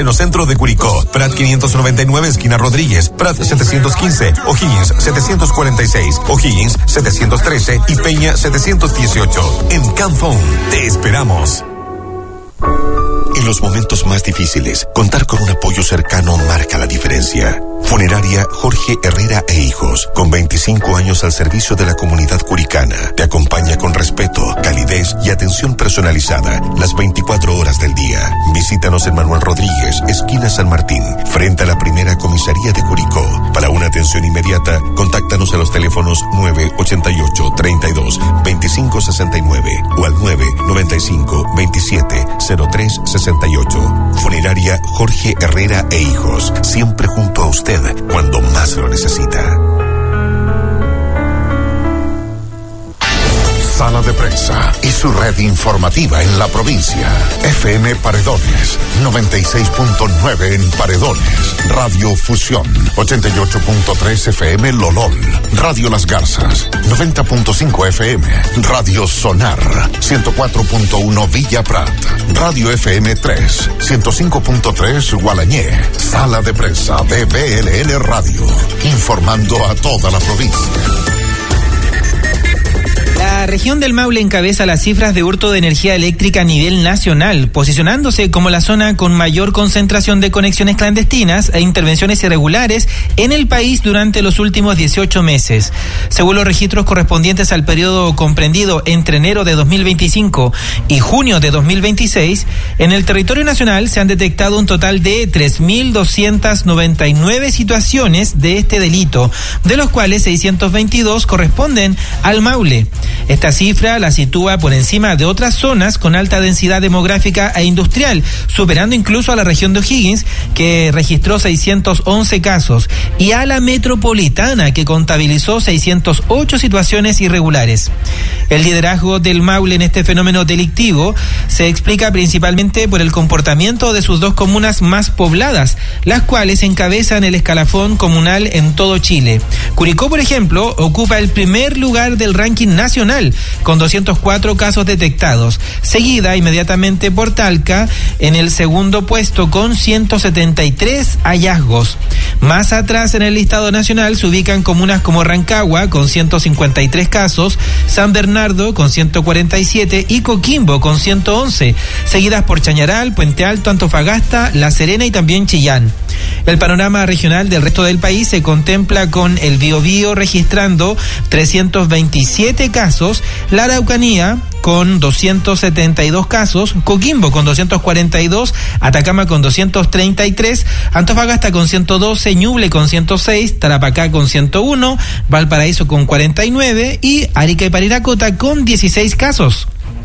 En centro de Curicó, Prat 599, esquina Rodríguez, Prat 715, O'Higgins 746, O'Higgins 713 y Peña 718. En Canfón, te esperamos. En los momentos más difíciles, contar con un apoyo cercano marca la diferencia. Funeraria Jorge Herrera e Hijos, con 25 años al servicio de la comunidad curicana, te acompaña con respeto, calidez y atención personalizada las 24 horas del día. Visítanos en Manuel Rodríguez, esquina San Martín, frente a la primera comisaría de Curicó. Para una atención inmediata, contáctanos a los teléfonos 988 32 25 69 o al 995 27 03 68. Funeraria Jorge Herrera e Hijos, siempre junto a usted cuando más lo necesita. Sala de Prensa y su red informativa en la provincia. FM Paredones, 96.9 en Paredones. Radio Fusión, 88.3 FM Lolol. Radio Las Garzas, 90.5 FM. Radio Sonar, 104.1 Villa Prat. Radio FM 3, 105.3 Gualañé. Sala de Prensa de BLN Radio, informando a toda la provincia. La región del Maule encabeza las cifras de hurto de energía eléctrica a nivel nacional, posicionándose como la zona con mayor concentración de conexiones clandestinas e intervenciones irregulares en el país durante los últimos 18 meses. Según los registros correspondientes al periodo comprendido entre enero de 2025 y junio de 2026, en el territorio nacional se han detectado un total de 3.299 situaciones de este delito, de los cuales 622 corresponden al Maule. Esta cifra la sitúa por encima de otras zonas con alta densidad demográfica e industrial, superando incluso a la región de O'Higgins, que registró 611 casos, y a la metropolitana, que contabilizó 608 situaciones irregulares. El liderazgo del Maule en este fenómeno delictivo se explica principalmente por el comportamiento de sus dos comunas más pobladas, las cuales encabezan el escalafón comunal en todo Chile. Curicó, por ejemplo, ocupa el primer lugar del ranking nacional con 204 casos detectados, seguida inmediatamente por Talca en el segundo puesto con 173 hallazgos. Más atrás en el listado nacional se ubican comunas como Rancagua con 153 casos, San Bernardo con 147 y Coquimbo con 111, seguidas por Chañaral, Puente Alto, Antofagasta, La Serena y también Chillán. El panorama regional del resto del país se contempla con el Biobío registrando 327 casos, la Araucanía con 272 casos, Coquimbo con 242, Atacama con 233, Antofagasta con 112, Ñuble con 106, Tarapacá con 101, Valparaíso con 49 y Arica y Parinacota con 16 casos.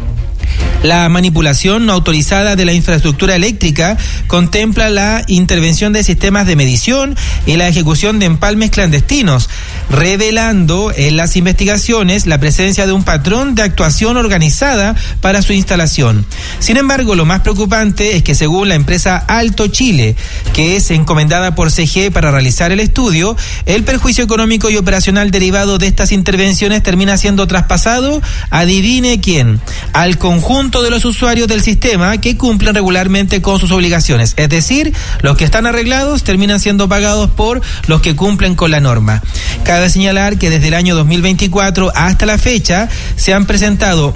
La manipulación no autorizada de la infraestructura eléctrica contempla la intervención de sistemas de medición y la ejecución de empalmes clandestinos, revelando en las investigaciones la presencia de un patrón de actuación organizada para su instalación. Sin embargo, lo más preocupante es que según la empresa Alto Chile, que es encomendada por CGE para realizar el estudio, el perjuicio económico y operacional derivado de estas intervenciones termina siendo traspasado, adivine quién, al conjunto de los usuarios del sistema que cumplen regularmente con sus obligaciones. Es decir, los que están arreglados terminan siendo pagados por los que cumplen con la norma. Cabe señalar que desde el año 2024 hasta la fecha se han presentado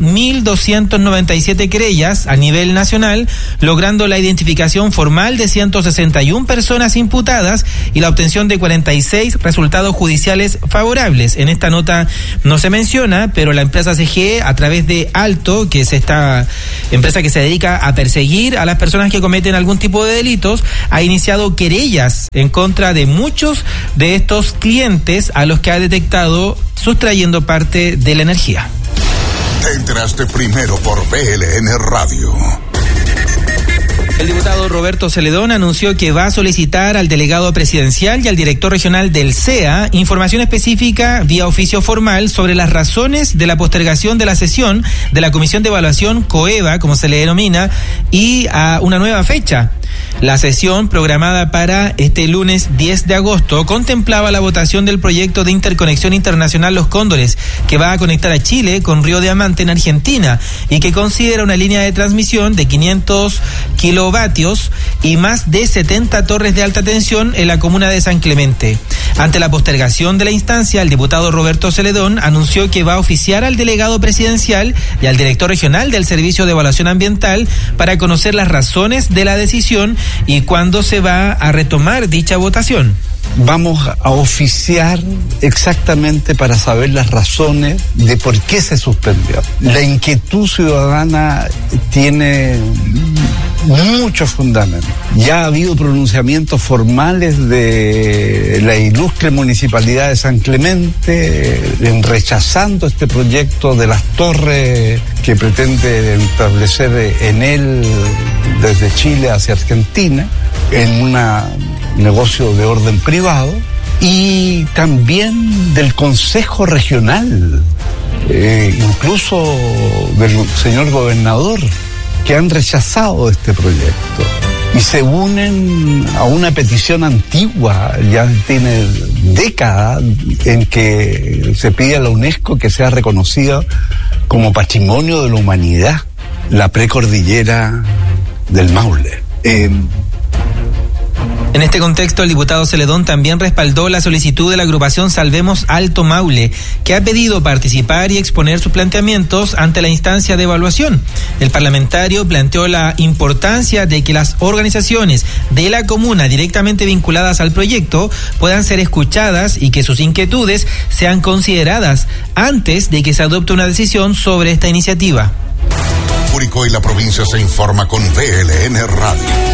1.297 querellas a nivel nacional, logrando la identificación formal de 161 personas imputadas y la obtención de 46 resultados judiciales favorables. En esta nota no se menciona, pero la empresa CGE, a través de Alto, que es esta empresa que se dedica a perseguir a las personas que cometen algún tipo de delitos, ha iniciado querellas en contra de muchos de estos clientes a los que ha detectado sustrayendo parte de la energía. Te enteraste primero por BLN Radio. El diputado Roberto Celedón anunció que va a solicitar al delegado presidencial y al director regional del CEA información específica vía oficio formal sobre las razones de la postergación de la sesión de la Comisión de Evaluación COEVA, como se le denomina, y a una nueva fecha. La sesión, programada para este lunes 10 de agosto, contemplaba la votación del proyecto de interconexión internacional Los Cóndores, que va a conectar a Chile con Río Diamante en Argentina y que considera una línea de transmisión de 500 kilovatios y más de 70 torres de alta tensión en la comuna de San Clemente. Ante la postergación de la instancia, el diputado Roberto Celedón anunció que va a oficiar al delegado presidencial y al director regional del Servicio de Evaluación Ambiental para conocer las razones de la decisión y cuándo se va a retomar dicha votación. Vamos a oficiar exactamente para saber las razones de por qué se suspendió. La inquietud ciudadana tiene muchos fundamentos. Ya ha habido pronunciamientos formales de la ilustre municipalidad de San Clemente en rechazando este proyecto de las torres que pretende establecer en él desde Chile hacia Argentina en un negocio de orden privado, y también del Consejo Regional, incluso del señor gobernador, que han rechazado este proyecto y se unen a una petición antigua, ya tiene décadas, en que se pide a la UNESCO que sea reconocida como Patrimonio de la Humanidad la precordillera del Maule. En este contexto, el diputado Celedón también respaldó la solicitud de la agrupación Salvemos Alto Maule, que ha pedido participar y exponer sus planteamientos ante la instancia de evaluación. El parlamentario planteó la importancia de que las organizaciones de la comuna directamente vinculadas al proyecto puedan ser escuchadas y que sus inquietudes sean consideradas antes de que se adopte una decisión sobre esta iniciativa. Curicó y la provincia se informa con VLN Radio.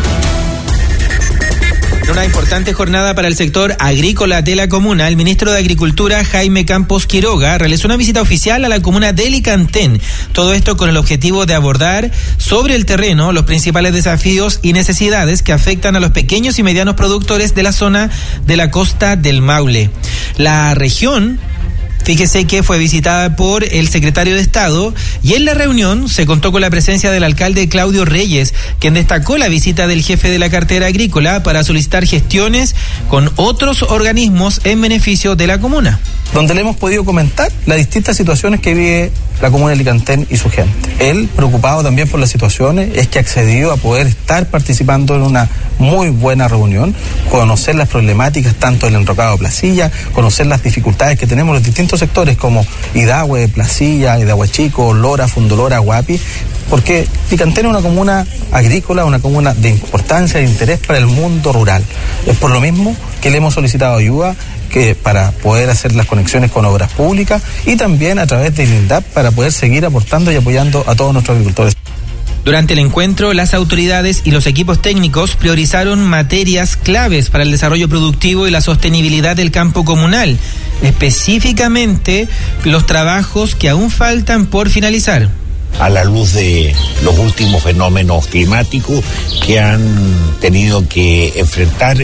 En una importante jornada para el sector agrícola de la comuna, el ministro de Agricultura, Jaime Campos Quiroga, realizó una visita oficial a la comuna de Licantén. Todo esto con el objetivo de abordar sobre el terreno los principales desafíos y necesidades que afectan a los pequeños y medianos productores de la zona de la costa del Maule. La región, fíjese que fue visitada por el secretario de Estado y en la reunión se contó con la presencia del alcalde Claudio Reyes, quien destacó la visita del jefe de la cartera agrícola para solicitar gestiones con otros organismos en beneficio de la comuna. Donde le hemos podido comentar las distintas situaciones que vive la comuna de Licantén y su gente. Él, preocupado también por las situaciones, es que accedió a poder estar participando en una muy buena reunión, conocer las problemáticas tanto del enrocado de Placilla, conocer las dificultades que tenemos los distintos sectores como Idahue, Placilla, Idahuachico, Lora, Fundolora, Guapi, porque Licantén es una comuna agrícola, una comuna de importancia e interés para el mundo rural. Es por lo mismo que le hemos solicitado ayuda para poder hacer las conexiones con obras públicas y también a través del INDAP para poder seguir aportando y apoyando a todos nuestros agricultores. Durante el encuentro, las autoridades y los equipos técnicos priorizaron materias claves para el desarrollo productivo y la sostenibilidad del campo comunal, específicamente los trabajos que aún faltan por finalizar. A la luz de los últimos fenómenos climáticos que han tenido que enfrentar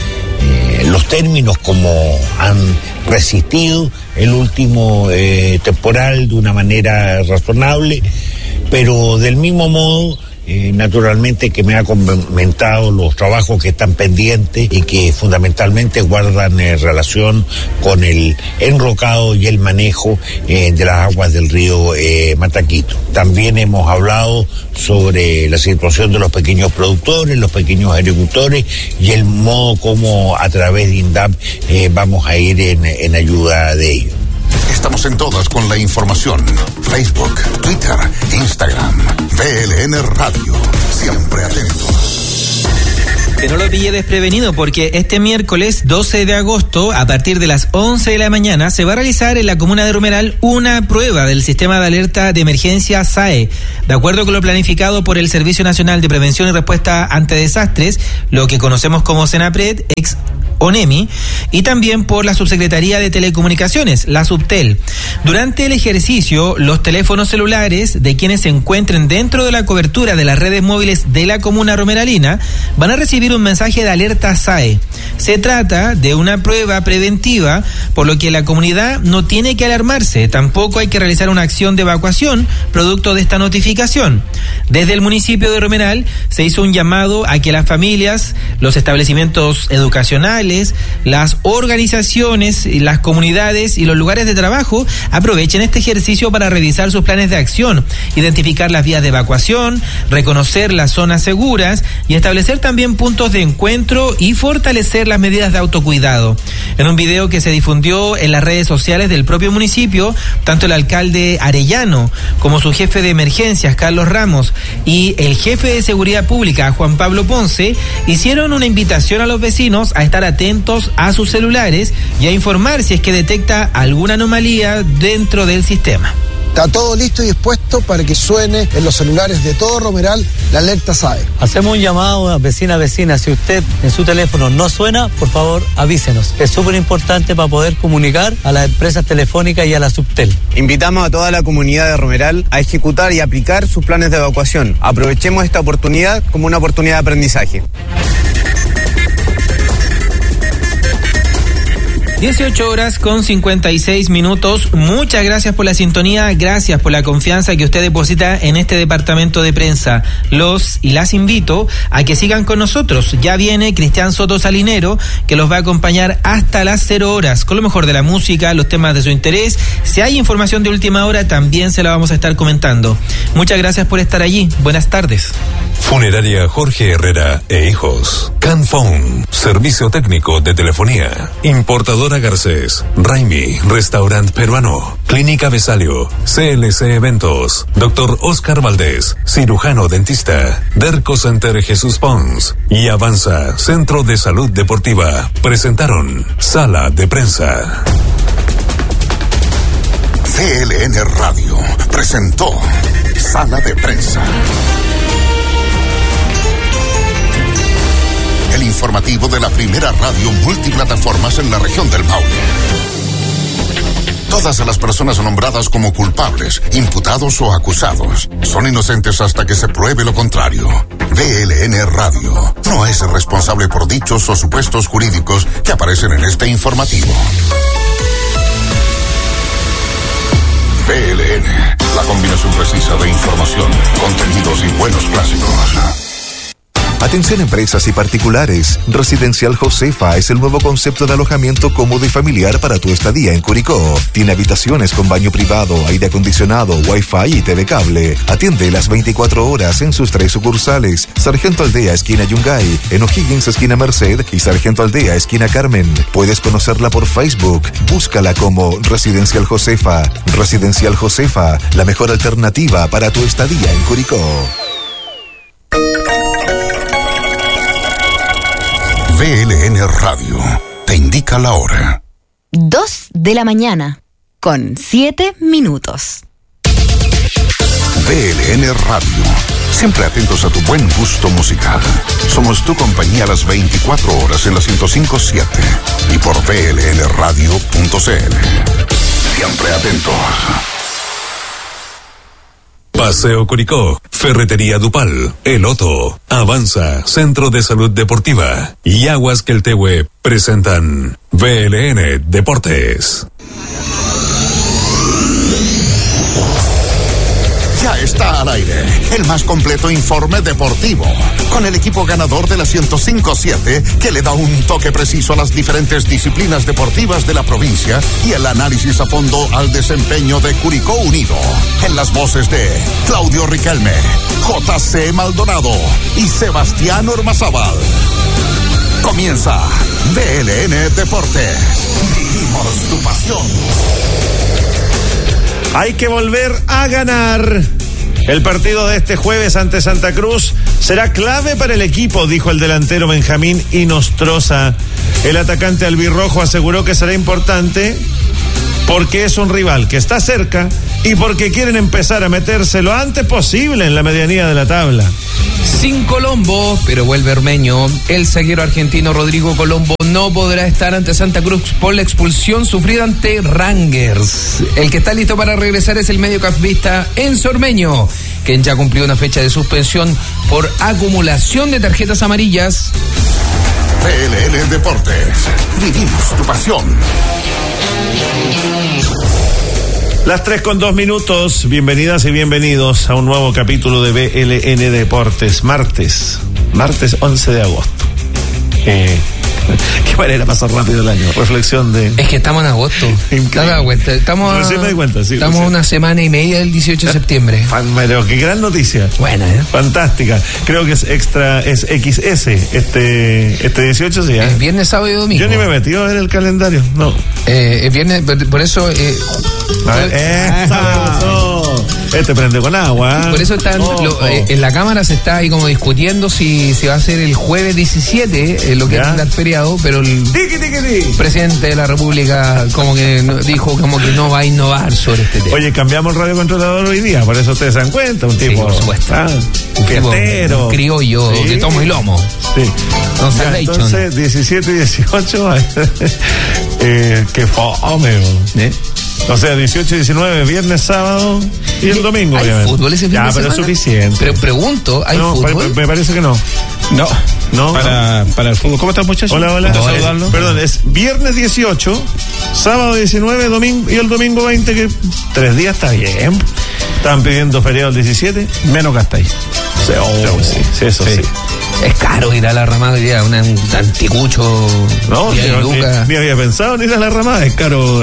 los términos como han resistido el último temporal de una manera razonable, pero del mismo modo, naturalmente que me ha comentado los trabajos que están pendientes y que fundamentalmente guardan relación con el enrocado y el manejo de las aguas del río Mataquito. También hemos hablado sobre la situación de los pequeños productores, los pequeños agricultores y el modo como a través de INDAP vamos a ir en ayuda de ellos. Estamos en todas con la información. Facebook, Twitter, Instagram, VLN Radio. Siempre atentos. Que no lo pille desprevenido, porque este miércoles 12 de agosto, a partir de las 11 de la mañana, se va a realizar en la comuna de Rumeral una prueba del sistema de alerta de emergencia SAE. De acuerdo con lo planificado por el Servicio Nacional de Prevención y Respuesta ante Desastres, lo que conocemos como SENAPRED, ONEMI, y también por la Subsecretaría de Telecomunicaciones, la Subtel. Durante el ejercicio, los teléfonos celulares de quienes se encuentren dentro de la cobertura de las redes móviles de la comuna romeralina van a recibir un mensaje de alerta SAE. Se trata de una prueba preventiva, por lo que la comunidad no tiene que alarmarse, tampoco hay que realizar una acción de evacuación producto de esta notificación. Desde el municipio de Romeral se hizo un llamado a que las familias, los establecimientos educacionales, las organizaciones, las comunidades y los lugares de trabajo aprovechen este ejercicio para revisar sus planes de acción, identificar las vías de evacuación, reconocer las zonas seguras y establecer también puntos de encuentro y fortalecer las medidas de autocuidado. En un video que se difundió en las redes sociales del propio municipio, tanto el alcalde Arellano como su jefe de emergencias, Carlos Ramos, y el jefe de seguridad pública, Juan Pablo Ponce, hicieron una invitación a los vecinos a estar atentos a sus celulares y a informar si es que detecta alguna anomalía dentro del sistema. Está todo listo y dispuesto para que suene en los celulares de todo Romeral la alerta SAE. Hacemos un llamado a vecina, si usted en su teléfono no suena, por favor avísenos. Es súper importante para poder comunicar a las empresas telefónicas y a la Subtel. Invitamos a toda la comunidad de Romeral a ejecutar y aplicar sus planes de evacuación. Aprovechemos esta oportunidad como una oportunidad de aprendizaje. 18:56. Muchas gracias por la sintonía, gracias por la confianza que usted deposita en este departamento de prensa. Los y las invito a que sigan con nosotros. Ya viene Cristian Soto Salinero, que los va a acompañar hasta las 0 horas con lo mejor de la música, los temas de su interés. Si hay información de última hora, también se la vamos a estar comentando. Muchas gracias por estar allí. Buenas tardes. Funeraria Jorge Herrera e Hijos. Canphone, servicio técnico de telefonía. Importadora Garcés. Raimi, restaurante peruano. Clínica Besalio. CLC Eventos. Dr. Oscar Valdés, cirujano dentista. Derco Center Jesús Pons. Y Avanza, Centro de Salud Deportiva. Presentaron Sala de Prensa. CLN Radio presentó Sala de Prensa. El informativo de la primera radio multiplataformas en la región del Maule. Todas las personas nombradas como culpables, imputados o acusados son inocentes hasta que se pruebe lo contrario. VLN Radio no es responsable por dichos o supuestos jurídicos que aparecen en este informativo. VLN, la combinación precisa de información, contenidos y buenos clásicos. Atención empresas y particulares. Residencial Josefa es el nuevo concepto de alojamiento cómodo y familiar para tu estadía en Curicó. Tiene habitaciones con baño privado, aire acondicionado, wifi y TV cable. Atiende las 24 horas en sus 3 sucursales: Sargento Aldea, esquina Yungay, en O'Higgins, esquina Merced, y Sargento Aldea, esquina Carmen. Puedes conocerla por Facebook. Búscala como Residencial Josefa. Residencial Josefa, la mejor alternativa para tu estadía en Curicó. VLN Radio te indica la hora. 2 de la mañana, con 7 minutos. VLN Radio, siempre atentos a tu buen gusto musical. Somos tu compañía a las 24 horas en la 105.7 y por vlnradio.cl. Siempre atentos. Paseo Curicó, Ferretería Dupal, El Otto, Avanza, Centro de Salud Deportiva y Aguas Queltehue presentan VLN Deportes. Ya está al aire el más completo informe deportivo, con el equipo ganador de la 105.7 que le da un toque preciso a las diferentes disciplinas deportivas de la provincia y el análisis a fondo al desempeño de Curicó Unido. En las voces de Claudio Riquelme, JC Maldonado y Sebastián Ormazábal. Comienza VLN Deportes. Vivimos tu pasión. Hay que volver a ganar. El partido de este jueves ante Santa Cruz será clave para el equipo, dijo el delantero Benjamín Inostroza. El atacante albirrojo aseguró que será importante porque es un rival que está cerca y porque quieren empezar a meterse lo antes posible en la medianía de la tabla. Sin Colombo, pero vuelve Ormeño. El zaguero argentino Rodrigo Colombo no podrá estar ante Santa Cruz por la expulsión sufrida ante Rangers. El que está listo para regresar es el mediocampista Enzo Ormeño, quien ya cumplió una fecha de suspensión por acumulación de tarjetas amarillas. TLL Deportes, vivimos tu pasión. Las 3:02, bienvenidas y bienvenidos a un nuevo capítulo de BLN Deportes, martes 11 de agosto. Qué manera pasar rápido el año, reflexión de... Es que estamos en agosto, ¿te has dado cuenta? Estamos una semana y media del 18 de septiembre. Pero qué gran noticia. Buena, fantástica. Creo que es XS este 18, sí. Es viernes, sábado y domingo. Yo ni me metí a ver el calendario, no. Es viernes, por eso... a ver, este prende con agua. Por eso están en la Cámara se está ahí como discutiendo si va a ser el jueves 17, lo que es el feriado, pero el presidente de la República como que dijo como que no va a innovar sobre este tema. Oye, cambiamos el radiocontrolador hoy día, por eso ustedes se dan cuenta, un tipo, sí, por supuesto, un fiestero, un criollo, de tomo y lomo. Sí. Entonces 17 y 18 qué fome. O sea, 18 y 19, viernes, sábado y el domingo, ¿hay obviamente. Fútbol ese fin de pero semana? es suficiente. Pero pregunto, ¿hay fútbol? Me parece que no. No. Para el fútbol. ¿Cómo estás, muchachos? Hola. Perdón, es viernes 18, sábado 19, domingo y el domingo 20, que 3 días está bien. Estaban pidiendo feriado el 17. Menos gastáis. Sí, eso sí. Es caro ir a la ramada hoy día, un anticucho. No, ni había pensado en ir a la ramada. Es caro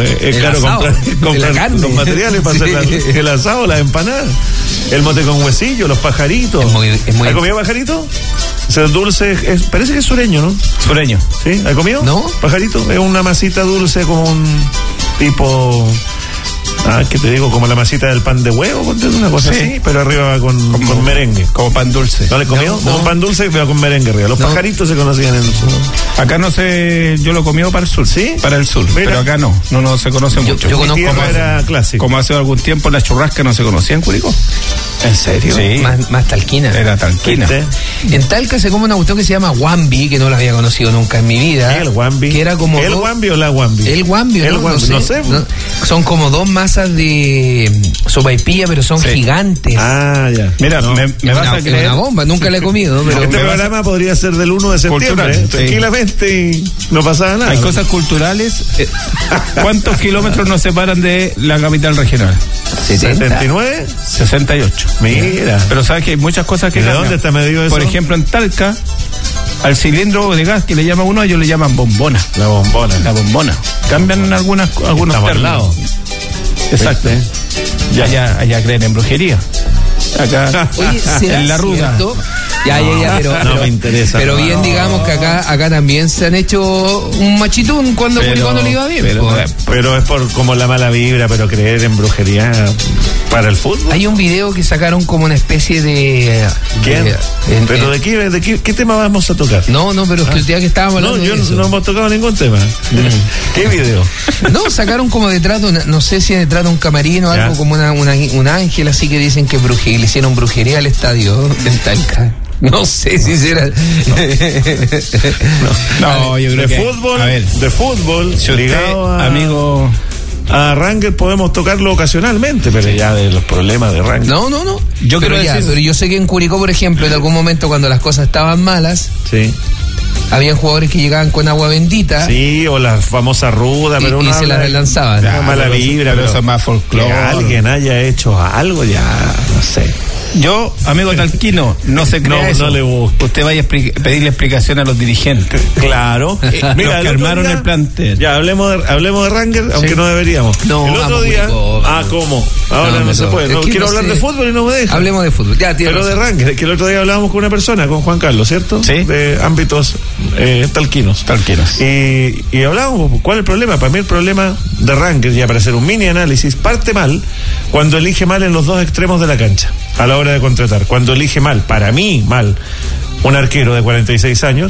comprar los materiales para hacer el asado, las empanadas, el mote con huesillo, los pajaritos. ¿Has comido pajarito? O sea, dulce, parece que es sureño, ¿no? Sureño. ¿Sí? ¿Has comido? No. Pajarito, es una masita dulce como un tipo... ¿qué te digo? Como la masita del pan de huevo, una cosa así, pero arriba va con merengue. Como pan dulce. ¿No le comió? No. Un pan dulce pero con merengue arriba. Los pajaritos se conocían en el sur. Acá no sé, yo lo he comido para el sur. ¿Sí? Para el sur. Mira. Pero acá no se conoce mucho. Yo conozco era clásico. Como hace algún tiempo la churrasca no se conocía en Curicó. ¿En serio? Sí. Más talquina. Era talquina. En Talca se come una cuestión que se llama guambi, que no la había conocido nunca en mi vida. ¿El guambi? Que era como ¿El guambi o la guambi? El guambi, no sé. Son como dos masas de sopaipilla, pero son gigantes. Ya. Mira, me vas a creer. Una bomba, nunca la he comido. Pero este programa podría ser del 1 de septiembre, tranquilamente, y no pasaba nada. Hay cosas culturales. ¿Cuántos kilómetros nos separan de la capital regional? 79, 68. Mira. Pero sabes que hay muchas cosas que... ¿De dónde está medido eso? Por ejemplo, en Talca, al cilindro de gas que le llama uno, ellos le llaman bombona. La bombona. Cambian algunos términos. Exacto. Allá creen en brujería. Acá, oye, en la ruda. Pero no me interesa. Pero bien, digamos que acá también se han hecho un machitún cuando le iba bien. Pero es por como la mala vibra, pero creer en brujería para el fútbol. Hay un video que sacaron como una especie de... ¿Quién? ¿Pero de qué tema vamos a tocar? No, pero es que el día que estábamos hablando de eso. No hemos tocado ningún tema. ¿Qué video? No, sacaron como detrás de no sé si detrás de un camarín o algo como un ángel, así que dicen que le hicieron brujería al estadio en Talca. No sé si será. No, yo creo que... De fútbol, si usted, amigo... A Rangers podemos tocarlo ocasionalmente, pero ya de los problemas de Rangers. No. Pero yo sé que en Curicó, por ejemplo, en algún momento cuando las cosas estaban malas, habían jugadores que llegaban con agua bendita. Sí, o la famosa ruda, pero y se las lanzaban. Mala vibra, pero eso es más folclore. Que alguien haya hecho algo, ya no sé. Yo, amigo talquino, no se crea eso. No le busque. Usted vaya a pedirle explicación a los dirigentes. Claro. Mira, que armaron el plantel. Ya, hablemos de Rangers, aunque no deberíamos. No, el otro día... ¿cómo? Ahora no se puede. Quiero hablar de fútbol y no me deja. Hablemos de fútbol. Pero de Rangers, que el otro día hablábamos con una persona, con Juan Carlos, ¿cierto? Sí. De ámbitos talquinos. Y hablábamos, ¿cuál es el problema? Para mí el problema de Rangers, ya para hacer un mini análisis, parte mal cuando elige mal en los dos extremos de la cancha a la hora de contratar. Cuando elige mal, para mí mal, un arquero de 46 años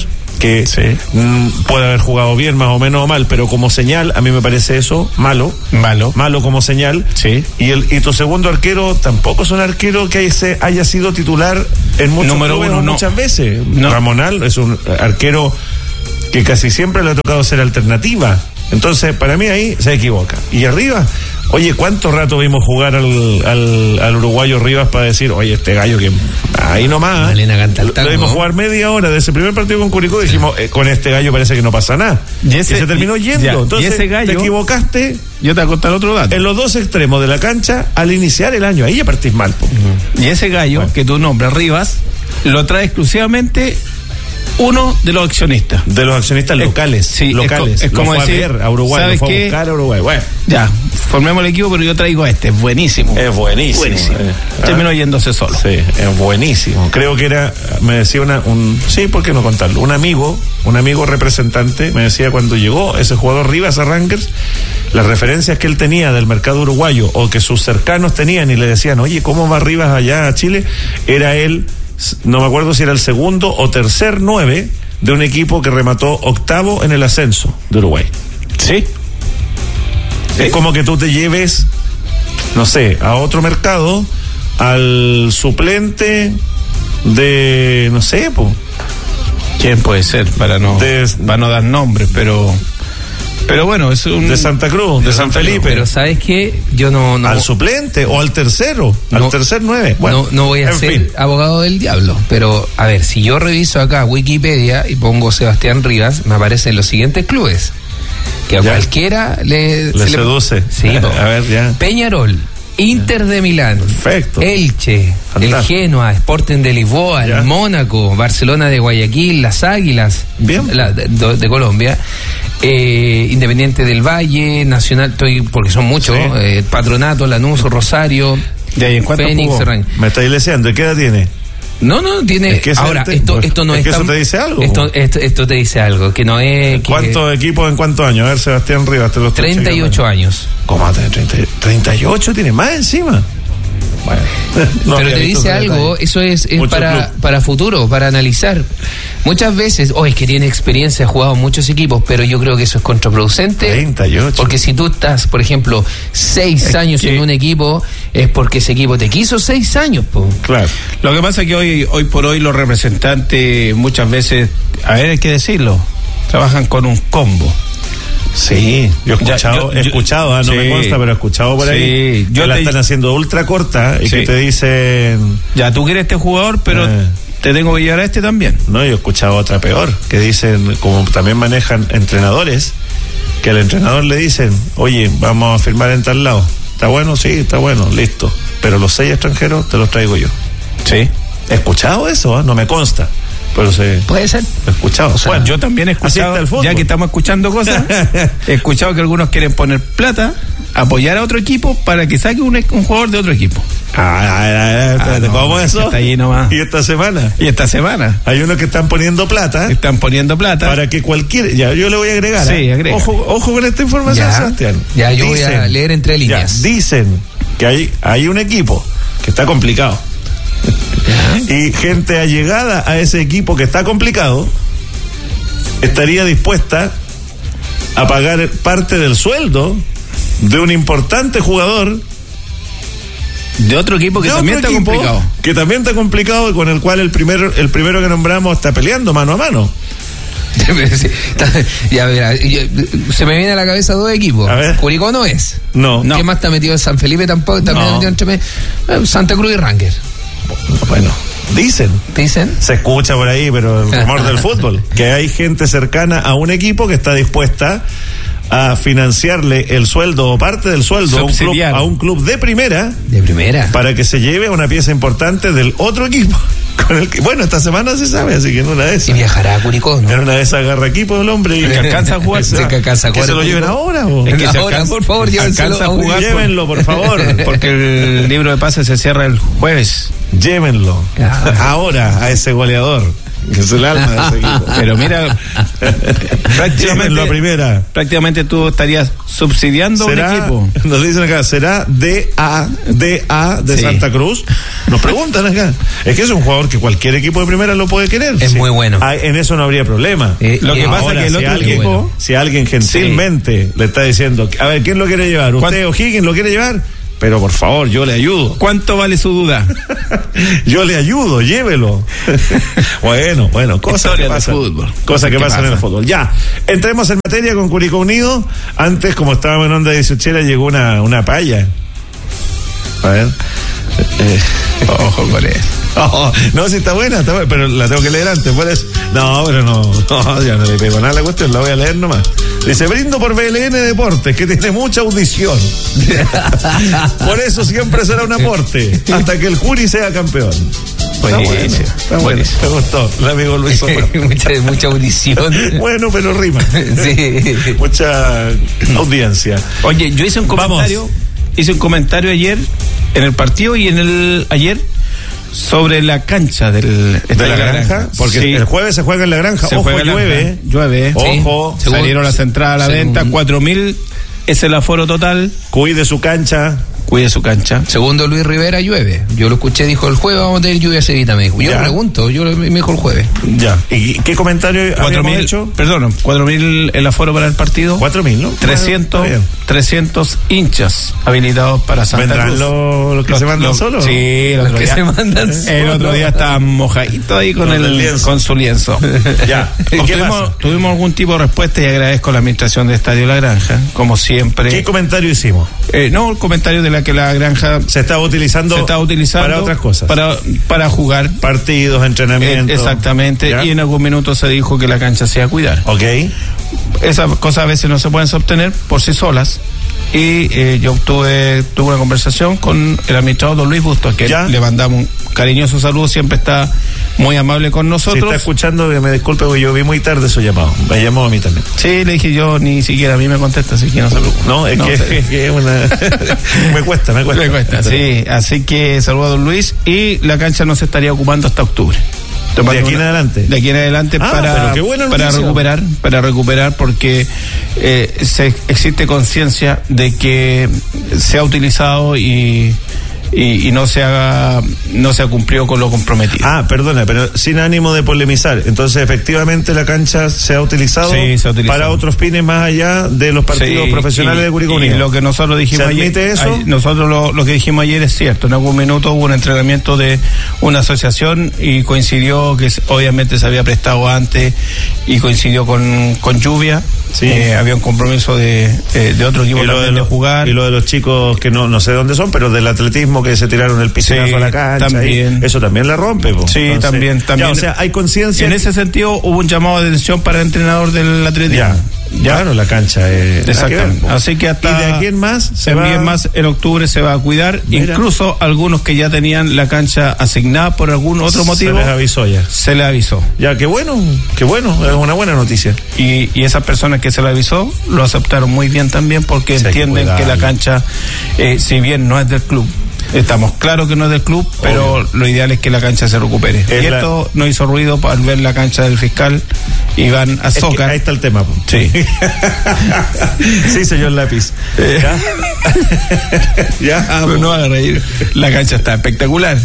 que puede haber jugado bien, más o menos o mal, pero como señal, a mí me parece eso malo como señal. Sí. Y tu segundo arquero tampoco es un arquero que haya sido titular en muchos clubes muchas veces. No. Ramonal es un arquero que casi siempre le ha tocado ser alternativa. Entonces, para mí ahí se equivoca. Y arriba, oye, ¿cuánto rato vimos jugar al uruguayo Rivas para decir, oye, este gallo que ahí nomás? Malena canta el tango. Lo vimos jugar media hora de ese primer partido con Curicó y dijimos, con este gallo parece que no pasa nada. Y se terminó yendo. Entonces, y ese gallo, te equivocaste. Yo te voy a contar otro dato. En los dos extremos de la cancha al iniciar el año. Ahí ya partís mal. Y ese gallo que tú nombras, Rivas, lo trae exclusivamente uno de los accionistas. De los accionistas locales. Sí, locales. Es como decir, a Uruguay, ¿sabes lo fue qué? a buscar a Uruguay. Bueno. Ya, formemos el equipo, pero yo traigo a este. Es buenísimo. Es buenísimo. Terminó yéndose solo. Sí, es buenísimo. Creo que me decía sí, ¿por qué no contarlo? Un amigo representante me decía cuando llegó ese jugador Rivas a Rangers, las referencias que él tenía del mercado uruguayo o que sus cercanos tenían y le decían, oye, ¿cómo va Rivas allá a Chile? Era él, no me acuerdo si era el segundo o tercer 9 de un equipo que remató octavo en el ascenso de Uruguay. Sí. Es como que tú te lleves, no sé, a otro mercado, al suplente de, no sé, ¿quién puede ser? Para no dar nombres, pero bueno, es un... De Santa Cruz, de San Felipe. Pero ¿sabes qué? Yo no... Al suplente o al tercero, al tercer 9. Bueno, no voy a ser abogado del diablo, pero a ver, si yo reviso acá Wikipedia y pongo Sebastián Rivas, me aparecen los siguientes clubes, que a cualquiera le seduce. Sí, a ver, ya. Peñarol, Inter de Milán, perfecto. Elche, el Genoa, Sporting de Lisboa, el Mónaco, Barcelona de Guayaquil, las Águilas de Colombia, Independiente del Valle, Nacional, porque son muchos, Patronato, Lanús, Rosario, Fénix, me estáis leseando. ¿Y qué edad tiene? No, tiene. Ahora, esto no es. ¿Eso te dice algo? Esto te dice algo, que no es. ¿Cuántos equipos en cuántos años? A ver, Sebastián Rivas, te los 38 años. ¿Cómo va a tener 38? ¿Tiene más encima? Bueno, pero te dice algo, eso es para futuro, para analizar. Muchas veces, es que tiene experiencia, ha jugado en muchos equipos, pero yo creo que eso es contraproducente. 38. Porque si tú estás, por ejemplo, 6 años en un equipo, es porque ese equipo te quiso 6 años. Claro. Lo que pasa es que hoy por hoy los representantes muchas veces, hay que decirlo, trabajan con un combo. Sí, yo he escuchado, no me consta, pero he escuchado por ahí que la están haciendo ultra corta y que te dicen, ya tú quieres este jugador, pero te tengo que llevar a este también. No, yo he escuchado otra peor, que dicen, como también manejan entrenadores, que al entrenador le dicen, oye, vamos a firmar en tal lado. ¿Está bueno? Sí, está bueno, listo. Pero los 6 extranjeros te los traigo yo. Sí. He escuchado eso, no me consta. Pero puede ser. He escuchado. Bueno, yo también he escuchado, ya que estamos escuchando cosas, he escuchado que algunos quieren poner plata, apoyar a otro equipo para que saque un jugador de otro equipo. ¿Cómo eso? Está ahí nomás. ¿Y esta semana? Hay unos que están poniendo plata. Para que ya, yo le voy a agregar. Sí, agrega. Ojo con esta información, Sebastián. Ya, yo voy a leer entre líneas. Dicen que hay un equipo que está complicado. Y gente allegada a ese equipo que está complicado estaría dispuesta a pagar parte del sueldo de un importante jugador de otro equipo que también está complicado. Que también está complicado y con el cual el primero que nombramos está peleando mano a mano. Ya verá, se me viene a la cabeza 2 equipos. Curicó no es. No. ¿Qué más está metido en San Felipe? Tampoco. También metido entre Santa Cruz y Rangers. Bueno, dicen. Se escucha por ahí, pero el rumor del fútbol, que hay gente cercana a un equipo que está dispuesta a financiarle el sueldo o parte del sueldo a un club de primera para que se lleve a una pieza importante del otro equipo. Bueno, esta semana se sabe, así que en una de esas. Y viajará a Curicó, ¿no? En una de esas agarra equipo el hombre y que alcanza a jugar. Que se lo lleven ahora. Ahora, por favor, alcanza a jugar. Llévenlo, por favor. Porque el libro de pases se cierra el jueves. Llévenlo ahora a ese goleador. que es el alma de ese equipo. Pero mira, prácticamente tú estarías subsidiando un equipo. Nos dicen acá, ¿será DA de Santa Cruz? Nos preguntan acá. Es que es un jugador que cualquier equipo de primera lo puede querer. Es muy bueno. En eso no habría problema. Lo que pasa es que el otro equipo, si alguien gentilmente le está diciendo, a ver, ¿quién lo quiere llevar? ¿Usted o Higgins lo quiere llevar? Pero por favor, yo le ayudo. ¿Cuánto vale su duda? Yo le ayudo, llévelo. Bueno, cosas que pasan. Cosas que pasan en el fútbol. Ya, entremos en materia con Curicó Unido. Antes, como estábamos en onda 18, llegó una palla. A ver. Ojo con eso. No, sí está buena, pero la tengo que leer antes, ¿puedes? No, pero no, ya no le pego nada a la cuestión, la voy a leer nomás. Dice, brindo por BLN Deportes, que tiene mucha audición. Por eso siempre será un aporte, hasta que el Curi sea campeón. Está bueno. Me gustó, el amigo Luis Omar. mucha audición. Bueno, pero rima. Sí. Mucha audiencia. Oye, yo hice un comentario ayer, en el partido y ayer, sobre la cancha de la granja, porque sí. El jueves se juega en la granja. Ojo, llueve. Ojo, sí. Salieron las entradas a la venta, 4.000 es el aforo total. Cuide su cancha. Segundo Luis Rivera, llueve. Yo lo escuché, dijo el jueves vamos a tener lluvia seguida, me dijo. Yo le pregunto, me dijo el jueves. Ya. ¿Y qué comentario habíamos hecho? Perdón, 4.000 el aforo para el partido. 4.000, ¿no? 300 hinchas habilitados para Santa Cruz. ¿Vendrán los que se mandan solos? Sí, los que se mandan solos. El otro día estaban mojaditos ahí con su lienzo. Ya. Tuvimos algún tipo de respuesta y agradezco a la administración de Estadio La Granja, como siempre. ¿Qué comentario hicimos? El comentario de la que la granja se estaba utilizando para otras cosas, para jugar partidos, entrenamientos. Exactamente. ¿Ya? Y en algún minuto se dijo que la cancha se iba a cuidar. Ok. Esas cosas a veces no se pueden obtener por sí solas. Y yo tuve una conversación con el administrador don Luis Bustos, que le mandamos un cariñoso saludo, siempre está muy amable con nosotros. Si está escuchando, me disculpe, porque yo vi muy tarde su llamado. Me llamó a mí también. Sí, le dije yo, ni siquiera a mí me contesta, así que no se preocupe. No, que es una... me cuesta. Sí, así que saludo a don Luis, y la cancha no se estaría ocupando hasta octubre. ¿De aquí en adelante? De aquí en adelante para recuperar, porque existe conciencia de que se ha utilizado y no se ha cumplido con lo comprometido. Perdona, pero sin ánimo de polemizar. Entonces, efectivamente, la cancha se ha utilizado para otros fines más allá de los partidos profesionales de Curicó Unido. Y lo que nosotros dijimos ayer, lo que dijimos ayer es cierto. En algún minuto hubo un entrenamiento de una asociación y coincidió que obviamente se había prestado antes y coincidió con lluvia. Sí. Había un compromiso de otro equipo de jugar. Y lo de los chicos que no sé dónde son, pero del atletismo que se tiraron el piscinazo a la cancha. También. Eso también la rompe. Sí, entonces, también. Ya, o sea, hay conciencia. En ese sentido hubo un llamado de atención para el entrenador del atletismo. Ya. Claro, la cancha es... Exactamente. Así que hasta... ¿Y de aquí en más? En octubre se va a cuidar. Mira. Incluso algunos que ya tenían la cancha asignada por algún otro motivo... Se les avisó ya. Se les avisó. Ya, qué bueno. Es una buena noticia. Y esas personas que se le avisó lo aceptaron muy bien también, porque entienden que la cancha, si bien no es del club, estamos claros que no es del club, pero lo ideal es que la cancha se recupere. Y esto no hizo ruido al ver la cancha del fiscal Iván Azócar. Ahí está el tema. Sí. Sí, señor Lápiz. Pero no haga reír. La cancha está espectacular.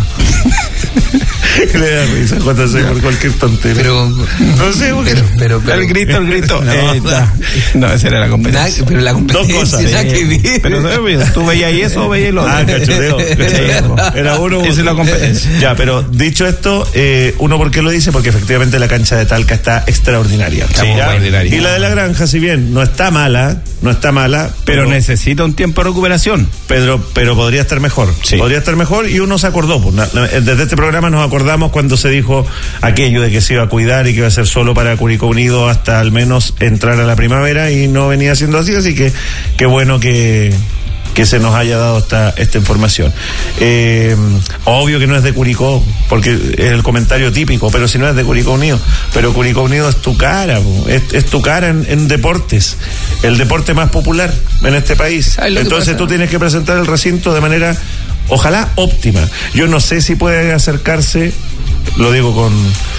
Le da risa cuando se por cualquier tontería. No sé, pero el grito. No, esa era la competencia. Pero la competencia. Dos cosas. Pero tú veías eso o veías lo otro. Cachoteo. Era uno. Esa es la competencia. Ya, pero dicho esto, uno, ¿por qué lo dice? Porque efectivamente la cancha de Talca está extraordinaria. Extraordinaria. Y la de la granja, si bien no está mala, pero necesita un tiempo de recuperación. Pero podría estar mejor. Sí. Podría estar mejor, y uno se acordó. Desde este programa nos acordamos cuando se dijo aquello de que se iba a cuidar y que iba a ser solo para Curicó Unido hasta al menos entrar a la primavera, y no venía siendo así que qué bueno que se nos haya dado esta información. Obvio que no es de Curicó, porque es el comentario típico, pero si no es de Curicó Unido, pero Curicó Unido es tu cara, es tu cara en deportes, el deporte más popular en este país. Entonces tú tienes que presentar el recinto de manera, ojalá, óptima. Yo no sé si puede acercarse, lo digo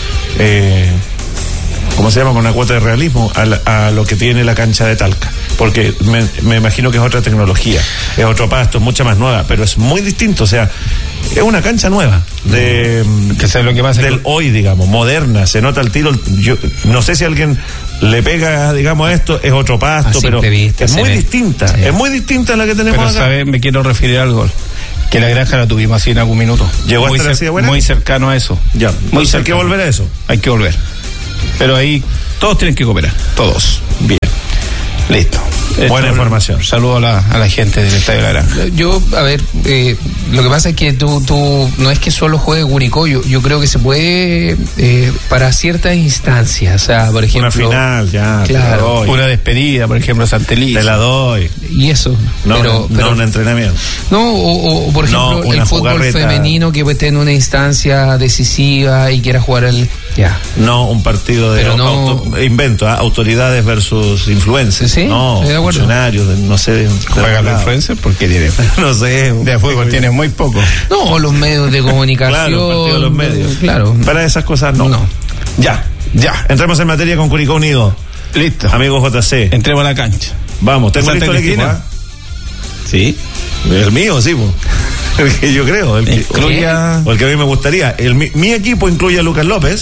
¿cómo se llama? Con una cuota de realismo a lo que tiene la cancha de Talca. Porque me imagino que es otra tecnología, es otro pasto, es mucha más nueva, pero es muy distinto, o sea, es una cancha nueva, que es lo que pasa del hoy, digamos, moderna, se nota el tiro. Yo no sé si alguien le pega, digamos, a esto, es otro pasto, pero es muy distinta, sí. Es muy distinta a la que tenemos pero acá. ¿Sabes? Me quiero referir al gol. Que la granja la tuvimos así en algún minuto. ¿Llegó a estar así de buena? Muy cercano a eso. Ya, muy cercano. Hay que volver a eso. Hay que volver. Pero ahí todos tienen que cooperar, todos. Bien. Listo. Buena información. Saludo a la gente del Estadio La Granja. Yo, a ver, lo que pasa es que tú no es que solo juegue Curicó, yo creo que se puede para ciertas instancias, o sea, por ejemplo... Una final, ya, claro. Una despedida, por ejemplo, Santeliz. Te la doy. Y eso. No un entrenamiento. No, o por ejemplo, el fútbol jugarreta femenino que esté en una instancia decisiva y quiera jugar ya. No, un partido de autoridades versus influencers. Sí, no, funcionarios, no sé. ¿Juegan los influencers? ¿Por qué tiene? No sé. De fútbol tiene muy poco. No, los medios de comunicación. Claro, el partido de los medios. Claro. Para esas cosas no. Ya. Entremos en materia con Curicó Unido. Listo. Amigos JC. Entremos a la cancha. Vamos, tengo listo el equipo. Sí. El mío, sí, el que yo creo. El que incluya... O el que a mí me gustaría. Mi equipo incluye a Lucas López,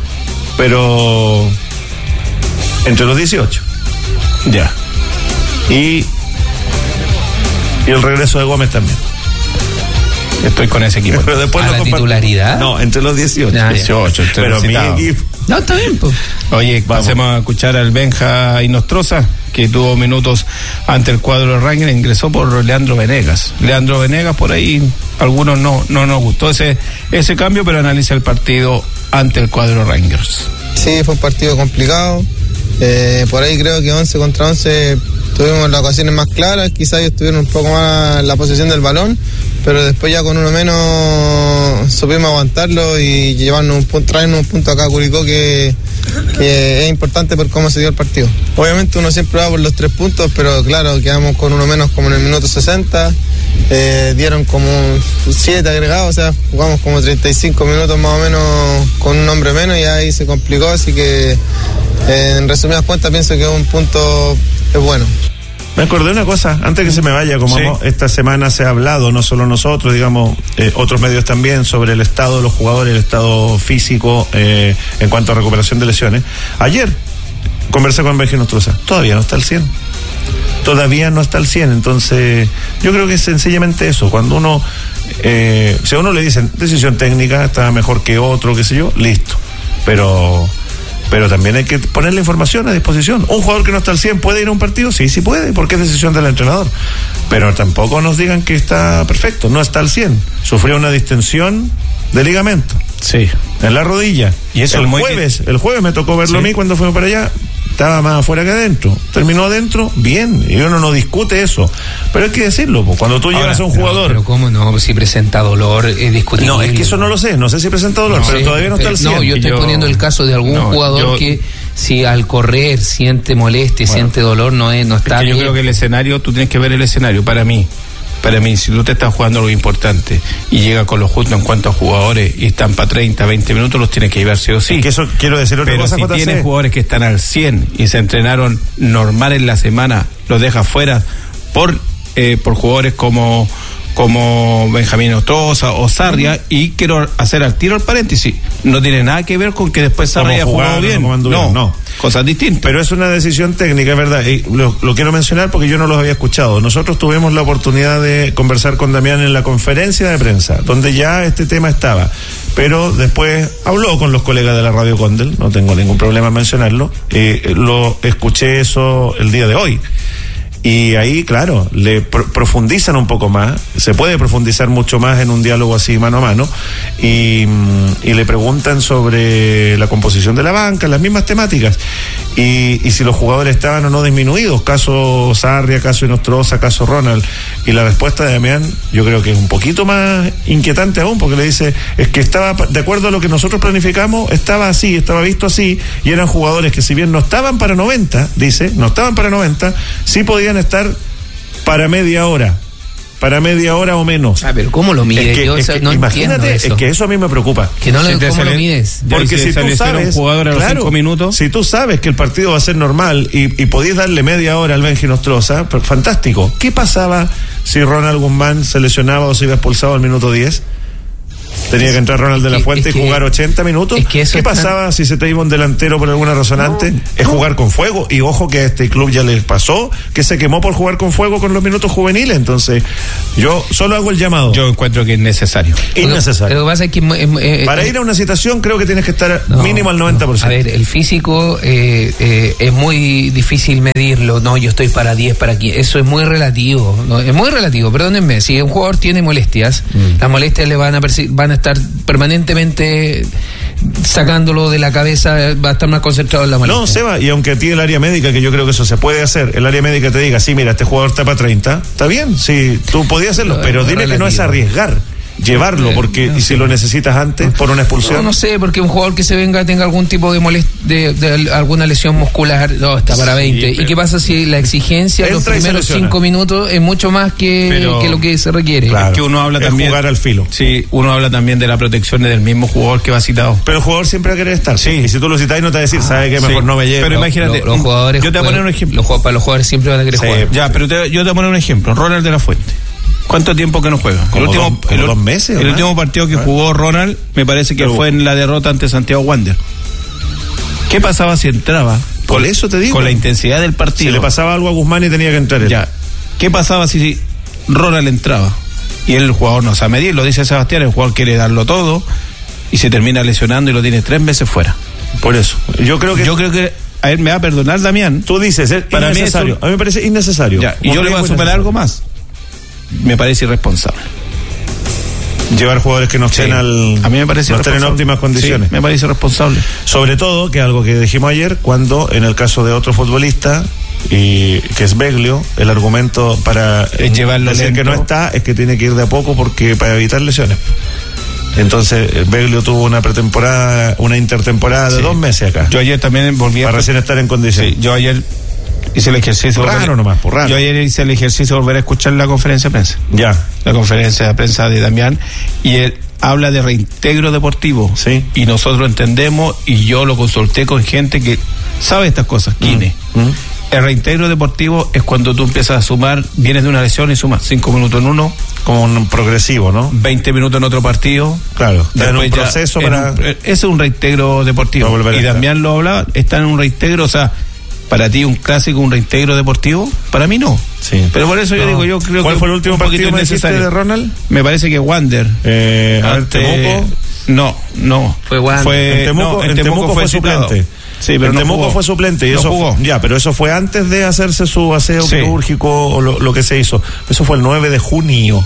pero entre los 18. Ya. Y el regreso de Gómez también. Estoy con ese equipo. Pero después ¿A la titularidad? No, entre los 18. 18, pero mi equipo. No, está bien, pues. Oye, pasemos a escuchar al Benja Inostroza, que tuvo minutos ante el cuadro de Rangers, ingresó por Leandro Venegas. Leandro Venegas, por ahí, algunos no nos gustó ese cambio, pero analiza el partido ante el cuadro de Rangers. Sí, fue un partido complicado. Por ahí creo que 11 contra 11 tuvimos las ocasiones más claras, quizás ellos tuvieron un poco más la posesión del balón, pero después ya con uno menos supimos aguantarlo y traernos un punto acá a Curicó que es importante por cómo se dio el partido. Obviamente uno siempre va por los 3 puntos, pero claro, quedamos con uno menos como en el minuto 60, dieron como 7 agregados, o sea, jugamos como 35 minutos más o menos con un hombre menos y ahí se complicó, así que en resumidas cuentas pienso que un punto es bueno. Me acordé de una cosa, antes que se me vaya, como esta semana se ha hablado, no solo nosotros, digamos, otros medios también, sobre el estado de los jugadores, el estado físico en cuanto a recuperación de lesiones. Ayer conversé con Benja Inostroza, todavía no está al 100. Todavía no está al 100, entonces yo creo que es sencillamente eso, cuando uno, si a uno le dicen decisión técnica, está mejor que otro, qué sé yo, listo, pero también hay que poner la información a disposición. Un jugador que no está al 100 ¿puede ir a un partido? Sí puede, porque es decisión del entrenador. Pero tampoco nos digan que está perfecto, no está al 100. Sufrió una distensión de ligamento. Sí. En la rodilla. Y eso el jueves me tocó verlo a mí cuando fuimos para allá. Estaba más afuera que adentro. Terminó adentro, bien. Y uno no discute eso. Pero hay que decirlo, cuando tú llegas a un jugador. Pero ¿cómo no? Si presenta dolor, es discutible. No, es que eso no lo sé. No sé si presenta dolor, pero todavía no está al 100. No, yo estoy poniendo el caso de algún jugador que si al correr siente molestia, siente dolor, no está bien. Yo creo que el escenario, tú tienes que ver el escenario. Para mí, si tú te estás jugando algo importante y llega con lo justo en cuanto a jugadores y están para 30, 20 minutos, los tienes que llevar sí o sí. Es que eso quiero decir otra cosa. Pero si tienes jugadores que están al 100 y se entrenaron normal en la semana, los dejas fuera por jugadores como Benjamín Inostroza o Sarria, y quiero hacer al tiro el paréntesis, no tiene nada que ver con que después Sarria haya jugado bien, no, cosas distintas. Pero es una decisión técnica, es verdad, y lo quiero mencionar porque yo no los había escuchado. Nosotros tuvimos la oportunidad de conversar con Damián en la conferencia de prensa, donde ya este tema estaba, pero después habló con los colegas de la Radio Condel, no tengo ningún problema en mencionarlo, lo escuché eso el día de hoy. Y ahí, claro, le profundizan un poco más, se puede profundizar mucho más en un diálogo así mano a mano, y le preguntan sobre la composición de la banca, las mismas temáticas, y si los jugadores estaban o no disminuidos, caso Sarria, caso Inostroza, caso Ronald, y la respuesta de Damián yo creo que es un poquito más inquietante aún, porque le dice, es que estaba, de acuerdo a lo que nosotros planificamos, estaba así, estaba visto así, y eran jugadores que si bien no estaban para 90, dice, no estaban para 90, sí podían estar para media hora, para media hora o menos. Pero ¿cómo lo mides? Imagínate, es que eso a mí me preocupa. ¿Cómo lo mides? Porque si tú sabes, un jugador a los 5 minutos, si tú sabes que el partido va a ser normal y podés darle media hora al Benji Nostroza, fantástico. ¿Qué pasaba si Ronald Guzmán se lesionaba o se iba expulsado al minuto 10? Tenía que entrar Ronald de la Fuente y jugar 80 minutos. ¿Qué pasaba si se te iba un delantero por alguna razón antes? Es jugar con fuego. Y ojo que a este club ya les pasó que se quemó por jugar con fuego con los minutos juveniles. Entonces, yo solo hago el llamado. Yo encuentro que es necesario. Innecesario. Lo que pasa es que para ir a una citación creo que tienes que estar mínimo al 90%. A ver, el físico es muy difícil medirlo. No, yo estoy para 10, para 15. Eso es muy relativo. ¿No? Es muy relativo. Perdónenme, si un jugador tiene molestias, las molestias le van a estar permanentemente sacándolo de la cabeza, va a estar más concentrado en la molestia. No, Seba, y aunque tiene el área médica, que yo creo que eso se puede hacer, el área médica te diga, sí, mira, este jugador está para 30, está bien, sí, tú podías hacerlo, pero dime que no es arriesgar llevarlo, porque y si lo necesitas antes por una expulsión. No sé, porque un jugador que se venga tenga algún tipo de alguna lesión muscular, está para 20. ¿Y qué pasa si la exigencia los primeros 5 minutos es mucho más que lo que se requiere? Claro, es que uno habla también jugar al filo. Sí, uno habla también de la protección del mismo jugador que va citado. Pero el jugador siempre va a querer estar. Sí. Y si tú lo citas y no te va a decir, ¿sabe qué? Mejor no me llevo. Pero imagínate, los jugadores, yo te voy a poner un ejemplo. Para los jugadores siempre van a querer jugar. Ya, pero yo te voy a poner un ejemplo. Ronald de la Fuente. ¿Cuánto tiempo que no juega? Como 2 meses. El último partido que jugó Ronald, me parece que fue en la derrota ante Santiago Wander. ¿Qué pasaba si entraba? Por eso te digo. Con la intensidad del partido. Si le pasaba algo a Guzmán y tenía que entrar él. Ya. ¿Qué pasaba si Ronald entraba? Y el jugador no sabe medir, lo dice Sebastián, el jugador quiere darlo todo y se termina lesionando y lo tiene 3 meses fuera. Por eso. Yo creo que a él me va a perdonar, Damián. Tú dices, para innecesario. A mí me parece innecesario. Ya, y yo le voy a superar algo más. Me parece irresponsable llevar jugadores que no estén a mí me parece no estén en óptimas condiciones. Sí, me parece irresponsable. Sobre todo, que algo que dijimos ayer, cuando en el caso de otro futbolista, y que es Beglio, el argumento para llevarlo decir lento, que no está, es que tiene que ir de a poco porque para evitar lesiones. Entonces Beglio tuvo una pretemporada, una intertemporada de 2 meses acá. Yo ayer también volví para recién estar en condiciones. Sí, yo ayer hice el ejercicio. Raro. Yo ayer hice el ejercicio de volver a escuchar la conferencia de prensa. Ya. La conferencia de prensa de Damián. Y él habla de reintegro deportivo. Sí. Y nosotros entendemos, y yo lo consulté con gente que sabe estas cosas, Kine. El reintegro deportivo es cuando tú empiezas a sumar, vienes de una lesión y sumas 5 minutos en uno. Como un progresivo, ¿no? 20 minutos en otro partido. Claro. En un proceso ese es un reintegro deportivo. Y Damián lo hablaba, está en un reintegro, o sea, para ti un clásico, un reintegro deportivo, para mí no. Sí. Pero por eso yo digo, yo creo que ¿cuál fue el último partido de Ronald? Me parece que Wander. ¿Temuco? No. Fue Wander. En Temuco fue suplente. Sí, pero en Temuco fue suplente y no eso jugó. Ya, pero eso fue antes de hacerse su aseo quirúrgico o lo que se hizo. Eso fue el 9 de junio.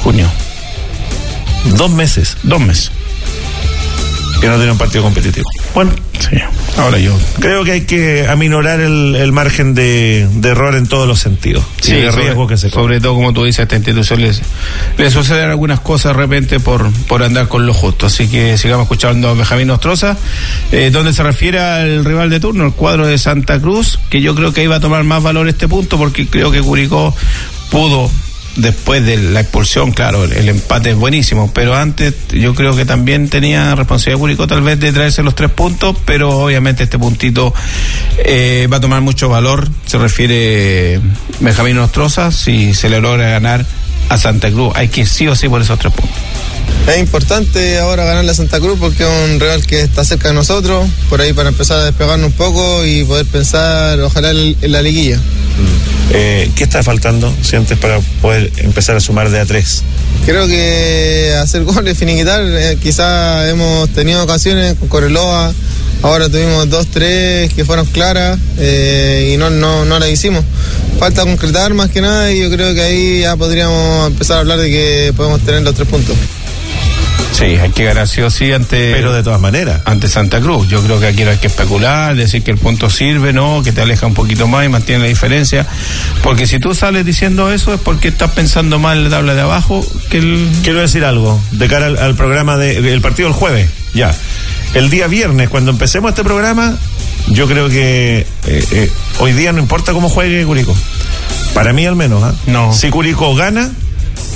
2 meses. 2 meses. Que no tiene un partido competitivo. Bueno, sí. Ahora yo creo que hay que aminorar el margen de error en todos los sentidos. Sí, de riesgo que se corre. Sobre todo, como tú dices, a esta institución le suceden algunas cosas de repente por andar con lo justo. Así que sigamos escuchando a Benjamín Nostroza, donde se refiere al rival de turno, el cuadro de Santa Cruz, que yo creo que ahí va a tomar más valor este punto, porque creo que Curicó pudo, después de la expulsión, claro, el empate es buenísimo, pero antes yo creo que también tenía responsabilidad Curicó tal vez de traerse los 3 puntos, pero obviamente este puntito va a tomar mucho valor. Se refiere Benjamín Nostroza, si se le logra ganar a Santa Cruz, hay que ir sí o sí por esos 3 puntos. Es importante ahora ganarle a Santa Cruz porque es un rival que está cerca de nosotros, por ahí para empezar a despegarnos un poco y poder pensar ojalá en la liguilla. ¿Qué está faltando, sientes, para poder empezar a sumar de a 3? Creo que hacer goles, finiquitar, quizás hemos tenido ocasiones con Correloa, ahora tuvimos 2-3 que fueron claras y no las hicimos. Falta concretar más que nada y yo creo que ahí ya podríamos empezar a hablar de que podemos tener los 3 puntos. Sí, hay que ganar sí o sí pero de todas maneras ante Santa Cruz. Yo creo que aquí no hay que especular, decir que el punto sirve, no, que te aleja un poquito más y mantiene la diferencia, porque si tú sales diciendo eso es porque estás pensando mal en la tabla de abajo Quiero decir algo de cara al programa del partido del jueves. Ya, el día viernes cuando empecemos este programa, yo creo que hoy día no importa cómo juegue Curicó, para mí al menos, no. Si Curicó gana,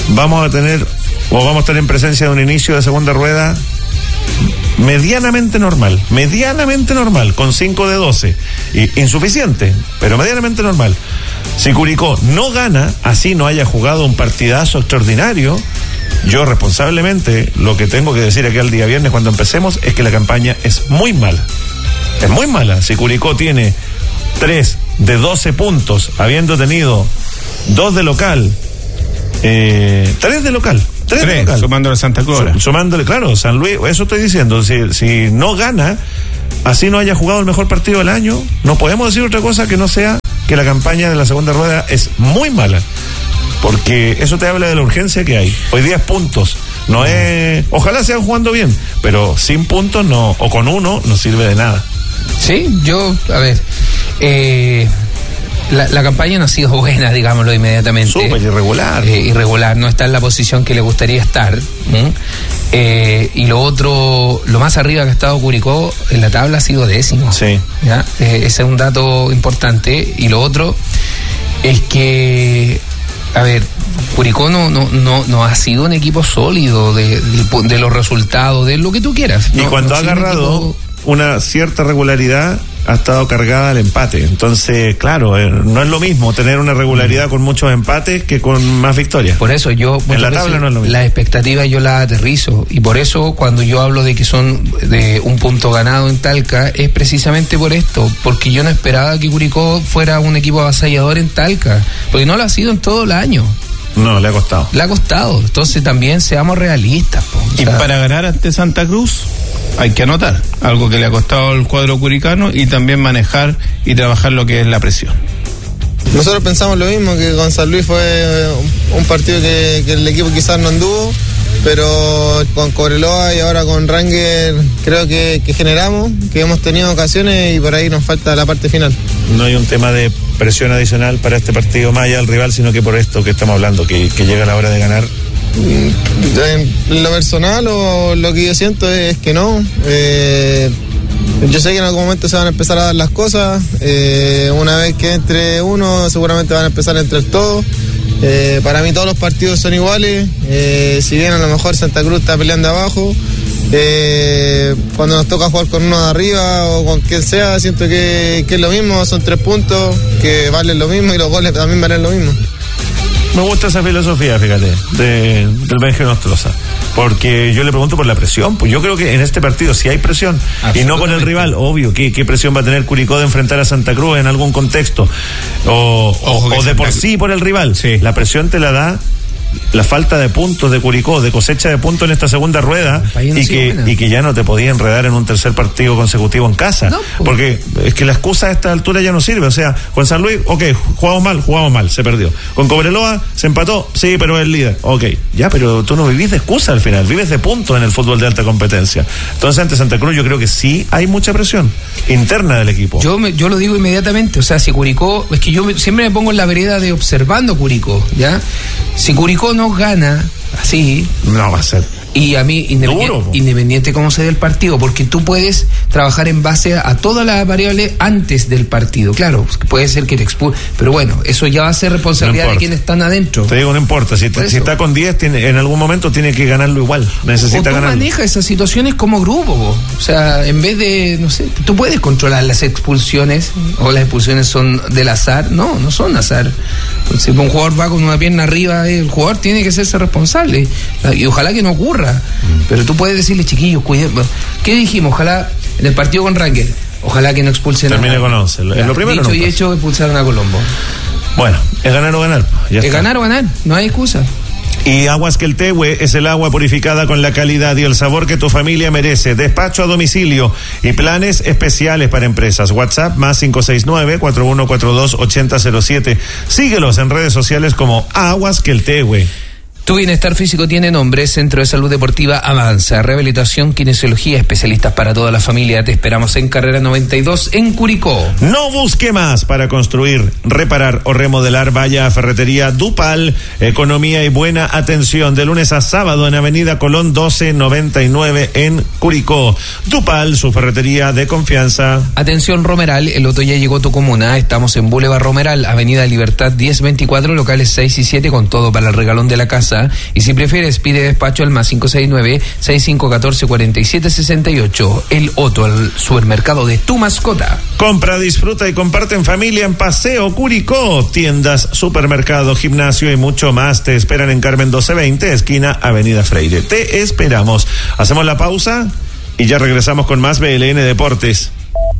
vamos a estar en presencia de un inicio de segunda rueda medianamente normal, con 5 de 12, insuficiente, pero medianamente normal. Si Curicó no gana, así no haya jugado un partidazo extraordinario, yo responsablemente lo que tengo que decir aquí el día viernes cuando empecemos es que la campaña es muy mala. Si Curicó tiene 3 de 12 puntos, habiendo tenido 2 de local, 3 de local, sumándole Santa Cruz. Sumándole, claro, San Luis, eso estoy diciendo. Si no gana, así no haya jugado el mejor partido del año, no podemos decir otra cosa que no sea que la campaña de la segunda rueda es muy mala. Porque eso te habla de la urgencia que hay. Hoy 10 puntos. No es. Ojalá sean jugando bien, pero sin puntos no, o con uno no sirve de nada. Sí, a ver. La campaña no ha sido buena, digámoslo inmediatamente. Súper irregular. Irregular, no está en la posición que le gustaría estar. Y lo otro, lo más arriba que ha estado Curicó en la tabla ha sido 10º. Sí. ¿Ya? Ese es un dato importante. Y lo otro es que, a ver, Curicó no ha sido un equipo sólido de los resultados, de lo que tú quieras. Y cuando ha agarrado una cierta regularidad, ha estado cargada al empate. Entonces, claro, no es lo mismo tener una regularidad con muchos empates que con más victorias. Por eso yo en la tabla no es lo mismo. Las expectativas yo las aterrizo, y por eso cuando yo hablo de que son de un punto ganado en Talca, es precisamente por esto, porque yo no esperaba que Curicó fuera un equipo avasallador en Talca, porque no lo ha sido en todo el año. No, le ha costado. Entonces también seamos realistas. Y para ganar ante Santa Cruz hay que anotar, algo que le ha costado al cuadro curicano, y también manejar y trabajar lo que es la presión. Nosotros pensamos lo mismo, que con San Luis fue un partido que el equipo quizás no anduvo, pero con Cobreloa y ahora con Ranger creo que generamos, que hemos tenido ocasiones, y por ahí nos falta la parte final. No hay un tema de presión adicional para este partido más allá del rival, sino que por esto que estamos hablando, que llega la hora de ganar. En lo personal, o lo que yo siento es que no. Yo sé que en algún momento se van a empezar a dar las cosas. Una vez que entre uno, seguramente van a empezar a entrar todos. Para mí todos los partidos son iguales. Si bien a lo mejor Santa Cruz está peleando abajo, cuando nos toca jugar con uno de arriba o con quien sea, siento que es lo mismo. Son 3 puntos que valen lo mismo, y los goles también valen lo mismo. Me gusta esa filosofía, fíjate, del Benje Nostroza, porque yo le pregunto por la presión. Pues yo creo que en este partido sí hay presión, y no con el rival. Obvio, ¿qué presión va a tener Curicó de enfrentar a Santa Cruz en algún contexto? O de por sí por el rival. Sí. La presión te la da la falta de puntos de Curicó, de cosecha de puntos en esta segunda rueda, y que ya no te podía enredar en un tercer partido consecutivo en casa, porque es que la excusa a esta altura ya no sirve. O sea, con San Luis, jugamos mal, se perdió. Con Cobreloa se empató, sí, pero es el líder, ya, pero tú no vivís de excusa al final, vives de puntos en el fútbol de alta competencia. Entonces ante Santa Cruz yo creo que sí hay mucha presión interna del equipo. Yo lo digo inmediatamente, o sea, si Curicó, es que yo siempre me pongo en la vereda de observando Curicó, ¿ya? Si Curicó no gana así, no va a ser. Y a mí, independiente cómo se dé el partido, porque tú puedes trabajar en base a todas las variables antes del partido. Claro, puede ser que te expulsen, pero bueno, eso ya va a ser responsabilidad de quienes están adentro. Te digo, no importa, si está con 10, en algún momento tiene que ganarlo igual, necesita ganarlo. Maneja esas situaciones como grupo, o sea, en vez de, no sé, tú puedes controlar las expulsiones, o las expulsiones son del azar. No son azar. Si un jugador va con una pierna arriba, el jugador tiene que serse responsable, y ojalá que no ocurra. Pero tú puedes decirle, chiquillos, cuiden. ¿Qué dijimos? Ojalá en el partido con Ranger, ojalá que no expulsen. Termine con 11. Lo primero dicho y hecho, expulsaron a Colombo. Bueno, es ganar o ganar. Es ganar o ganar, no hay excusa. Y Aguas Queltehue es el agua purificada con la calidad y el sabor que tu familia merece. Despacho a domicilio y planes especiales para empresas. WhatsApp más 569-4142-8007. Síguelos en redes sociales como Aguas Queltehue. Tu bienestar físico tiene nombre. Centro de Salud Deportiva Avanza. Rehabilitación, kinesiología, especialistas para toda la familia. Te esperamos en Carrera 92 en Curicó. No busque más para construir, reparar o remodelar. Vaya a Ferretería Dupal. Economía y buena atención. De lunes a sábado en Avenida Colón 1299 en Curicó. Dupal, su ferretería de confianza. Atención Romeral, el loto ya llegó a tu comuna. Estamos en Boulevard Romeral, Avenida Libertad 1024, locales 6 y 7, con todo para el regalón de la casa. pausa. Y si prefieres, pide despacho al más 569-6514-4768. El Otto, el supermercado de tu mascota. Compra, disfruta y comparte en familia en Paseo Curicó. Tiendas, supermercado, gimnasio y mucho más te esperan en Carmen 1220, esquina Avenida Freire. Te esperamos. Hacemos la pausa y ya regresamos con más BLN Deportes.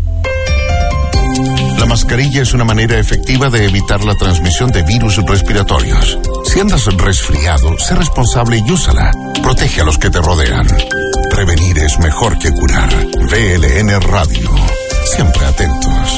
La mascarilla es una manera efectiva de evitar la transmisión de virus respiratorios. Si andas resfriado, sé responsable y úsala. Protege a los que te rodean. Prevenir es mejor que curar. BLN Radio. Siempre atentos.